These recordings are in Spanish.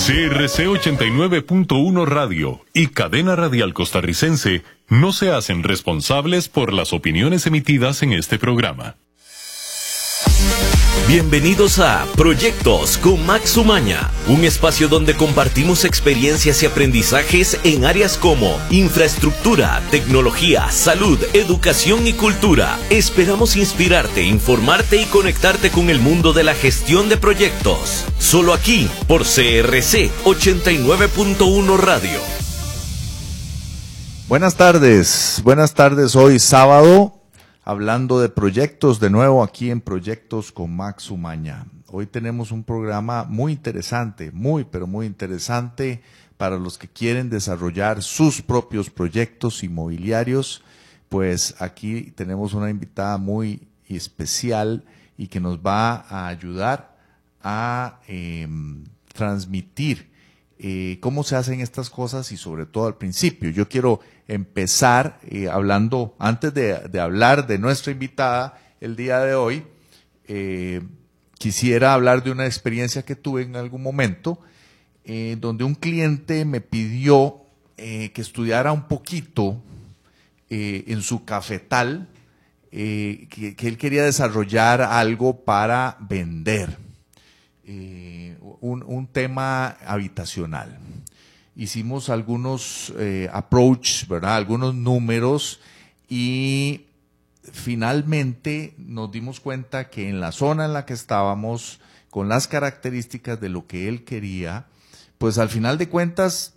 CRC 89.1 Radio y Cadena Radial Costarricense no se hacen responsables por las opiniones emitidas en este programa. Bienvenidos a Proyectos con Max Umaña, un espacio donde compartimos experiencias y aprendizajes en áreas como infraestructura, tecnología, salud, educación y cultura. Esperamos inspirarte, informarte y conectarte con el mundo de la gestión de proyectos. Solo aquí, por CRC 89.1 Radio. Buenas tardes, hoy sábado. Hablando de proyectos, de nuevo aquí en Proyectos con Max Umaña. Hoy tenemos un programa muy interesante, pero muy interesante para los que quieren desarrollar sus propios proyectos inmobiliarios. Pues aquí tenemos una invitada muy especial y que nos va a ayudar a transmitir cómo se hacen estas cosas y sobre todo al principio. Yo quiero empezar hablando, antes de hablar de nuestra invitada el día de hoy, quisiera hablar de una experiencia que tuve en algún momento, donde un cliente me pidió que estudiara un poquito en su cafetal, que él quería desarrollar algo para vender. Un tema habitacional. Hicimos algunos approach, ¿verdad? Algunos números y finalmente nos dimos cuenta que en la zona en la que estábamos, con las características de lo que él quería, pues al final de cuentas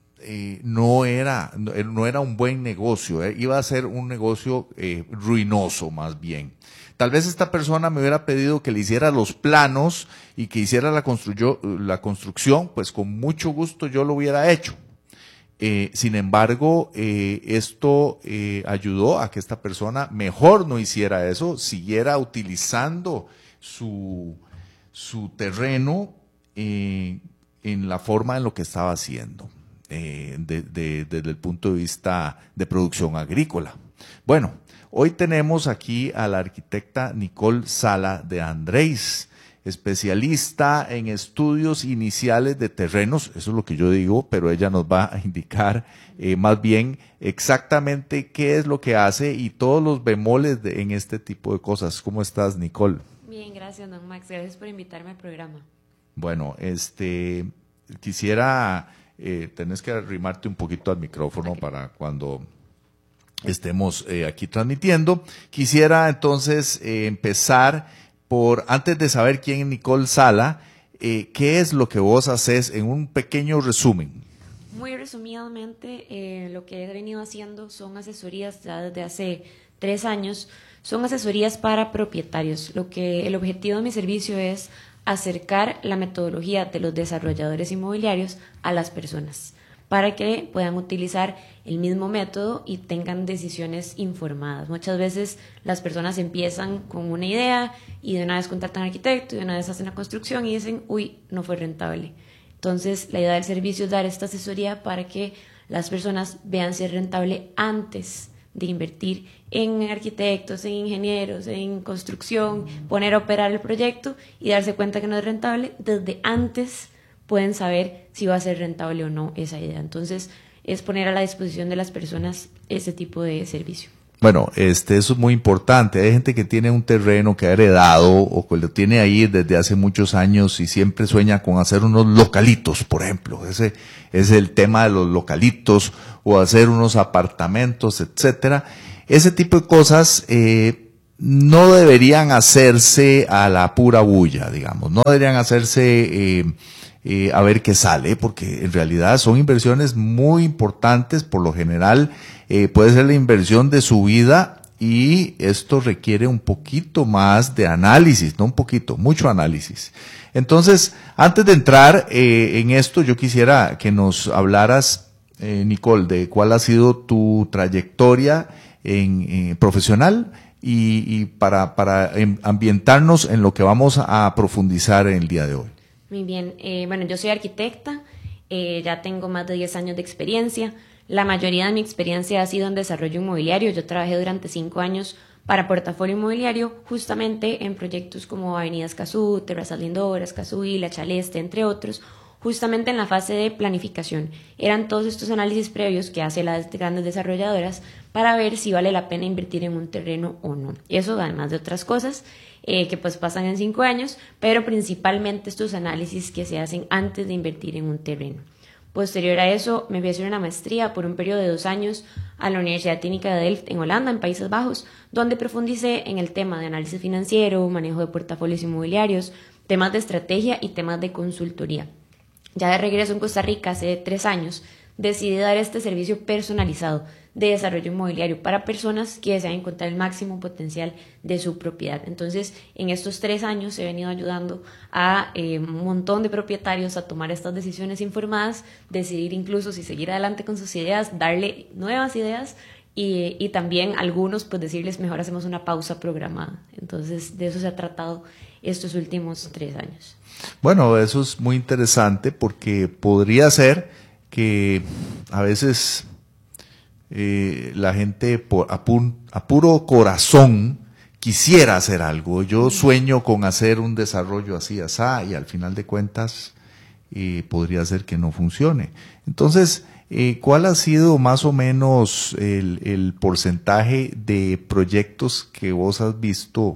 no era un buen negocio, iba a ser un negocio ruinoso más bien. Tal vez esta persona me hubiera pedido que le hiciera los planos y que hiciera la construcción, pues con mucho gusto yo lo hubiera hecho. Sin embargo, esto ayudó a que esta persona mejor no hiciera eso, siguiera utilizando su terreno en la forma en lo que estaba haciendo, desde el punto de vista de producción agrícola. Bueno, hoy tenemos aquí a la arquitecta Nicole Sala de Andrés, especialista en estudios iniciales de terrenos, eso es lo que yo digo, pero ella nos va a indicar más bien exactamente qué es lo que hace y todos los bemoles en este tipo de cosas. ¿Cómo estás, Nicole? Bien, gracias, don Max. Gracias por invitarme al programa. Bueno, quisiera, tenés que arrimarte un poquito al micrófono para cuando estemos aquí transmitiendo. Quisiera entonces empezar antes de saber quién es Nicole Sala, ¿qué es lo que vos haces en un pequeño resumen? Muy resumidamente, lo que he venido haciendo son asesorías ya desde hace 3 años, son asesorías para propietarios. El objetivo de mi servicio es acercar la metodología de los desarrolladores inmobiliarios a las personas, para que puedan utilizar el mismo método y tengan decisiones informadas. Muchas veces las personas empiezan con una idea y de una vez contratan al arquitecto y de una vez hacen la construcción y dicen, uy, no fue rentable. Entonces, la idea del servicio es dar esta asesoría para que las personas vean si es rentable antes de invertir en arquitectos, en ingenieros, en construcción, poner a operar el proyecto y darse cuenta que no es rentable. Desde antes pueden saber si va a ser rentable o no esa idea. Entonces, es poner a la disposición de las personas ese tipo de servicio. Bueno, eso es muy importante. Hay gente que tiene un terreno que ha heredado o que lo tiene ahí desde hace muchos años y siempre sueña con hacer unos localitos, por ejemplo. Ese es el tema de los localitos, o hacer unos apartamentos, etcétera. Ese tipo de cosas no deberían hacerse a la pura bulla, digamos. No deberían hacerse a ver qué sale, porque en realidad son inversiones muy importantes. Por lo general puede ser la inversión de su vida y esto requiere un poquito más de análisis, no un poquito, mucho análisis. Entonces, antes de entrar en esto, yo quisiera que nos hablaras, Nicole, de cuál ha sido tu trayectoria profesional y para ambientarnos en lo que vamos a profundizar en el día de hoy. Muy bien, bueno, yo soy arquitecta, ya tengo más de 10 años de experiencia. La mayoría de mi experiencia ha sido en desarrollo inmobiliario. Yo trabajé durante 5 años para Portafolio Inmobiliario, justamente en proyectos como Avenida Escazú, Terrazas Lindoras, Escazú y La Chaleste, entre otros, justamente en la fase de planificación. Eran todos estos análisis previos que hacen las grandes desarrolladoras para ver si vale la pena invertir en un terreno o no. Eso además de otras cosas que pues pasan en 5 años, pero principalmente estos análisis que se hacen antes de invertir en un terreno. Posterior a eso, me fui a hacer una maestría por un periodo de 2 años a la Universidad Técnica de Delft en Holanda, en Países Bajos, donde profundicé en el tema de análisis financiero, manejo de portafolios inmobiliarios, temas de estrategia y temas de consultoría. Ya de regreso en Costa Rica hace 3 años, decidí dar este servicio personalizado de desarrollo inmobiliario para personas que desean encontrar el máximo potencial de su propiedad. Entonces, en estos 3 años he venido ayudando a un montón de propietarios a tomar estas decisiones informadas, decidir incluso si seguir adelante con sus ideas, darle nuevas ideas y también algunos pues decirles mejor hacemos una pausa programada. Entonces, de eso se ha tratado estos últimos 3 años. Bueno, eso es muy interesante porque podría ser que a veces la gente a puro corazón quisiera hacer algo. Yo sueño con hacer un desarrollo así, asá, y al final de cuentas podría ser que no funcione. Entonces, ¿cuál ha sido más o menos el porcentaje de proyectos que vos has visto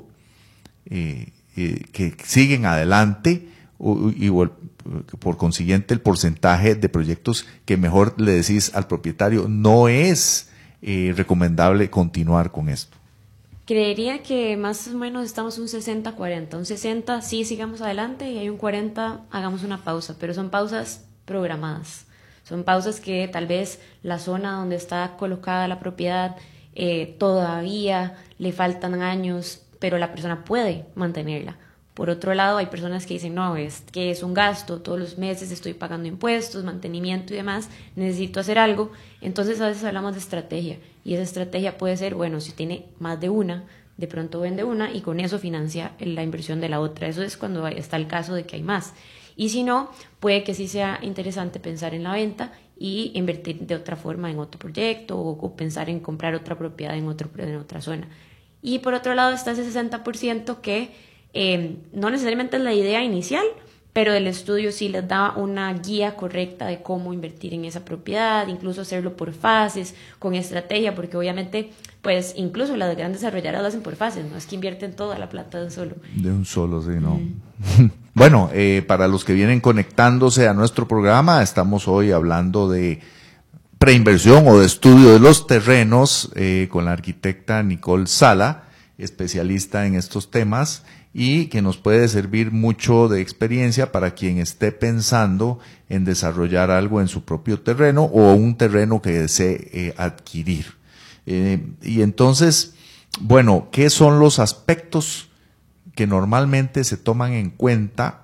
que siguen adelante y por consiguiente el porcentaje de proyectos que mejor le decís al propietario no es recomendable continuar con esto? Creería que más o menos estamos un 60-40, un 60 sí sigamos adelante y hay un 40 hagamos una pausa, pero son pausas programadas, son pausas que tal vez la zona donde está colocada la propiedad todavía le faltan años, pero la persona puede mantenerla. Por otro lado, hay personas que dicen, no, es que es un gasto, todos los meses estoy pagando impuestos, mantenimiento y demás, necesito hacer algo. Entonces a veces hablamos de estrategia y esa estrategia puede ser, bueno, si tiene más de una, de pronto vende una y con eso financia la inversión de la otra. Eso es cuando está el caso de que hay más. Y si no, puede que sí sea interesante pensar en la venta y invertir de otra forma en otro proyecto o pensar en comprar otra propiedad en otra zona. Y por otro lado está ese 60% que no necesariamente es la idea inicial, pero el estudio sí les da una guía correcta de cómo invertir en esa propiedad, incluso hacerlo por fases, con estrategia, porque obviamente, pues incluso las grandes desarrolladoras lo hacen por fases, no es que invierten toda la plata de un solo. De un solo, sí, ¿no? Bueno, para los que vienen conectándose a nuestro programa, estamos hoy hablando de preinversión o de estudio de los terrenos con la arquitecta Nicole Sala, especialista en estos temas, y que nos puede servir mucho de experiencia para quien esté pensando en desarrollar algo en su propio terreno o un terreno que desee adquirir. Y entonces, bueno, ¿qué son los aspectos que normalmente se toman en cuenta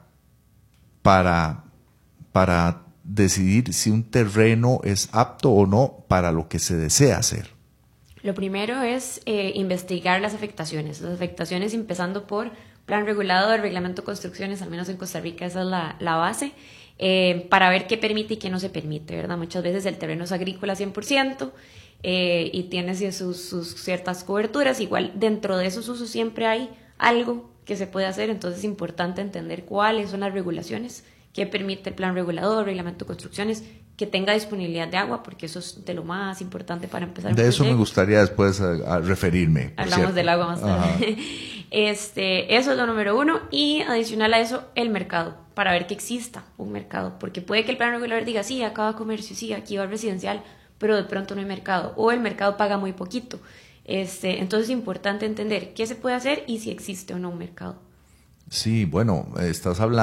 para decidir si un terreno es apto o no para lo que se desea hacer? Lo primero es investigar las afectaciones empezando por plan regulador, reglamento de construcciones, al menos en Costa Rica esa es la base, para ver qué permite y qué no se permite, ¿verdad? Muchas veces el terreno es agrícola 100% y tiene sus ciertas coberturas, igual dentro de esos usos siempre hay algo que se puede hacer, entonces es importante entender cuáles son las regulaciones que permite el plan regulador, reglamento de construcciones, que tenga disponibilidad de agua, porque eso es de lo más importante para empezar. De eso me gustaría después a referirme. Hablamos del agua más tarde. Eso es lo número 1, y adicional a eso, el mercado, para ver que exista un mercado, porque puede que el plan regulador diga, sí, acá va comercio, sí, aquí va residencial, pero de pronto no hay mercado, o el mercado paga muy poquito. Entonces es importante entender qué se puede hacer y si existe o no un mercado. Sí, bueno, estás hablando